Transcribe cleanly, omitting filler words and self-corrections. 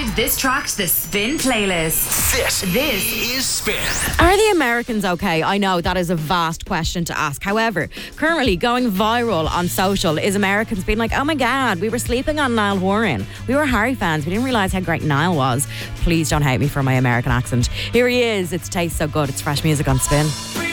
this track to the Spin playlist. This is Spin. Are the Americans okay? I know that is a vast question to ask. However, currently going viral on social is Americans being like, oh my God, we were sleeping on Niall Horan. We were Harry fans. We didn't realise how great Niall was. Please don't hate me for my American accent. Here he is. It tastes so good. It's fresh music on Spin.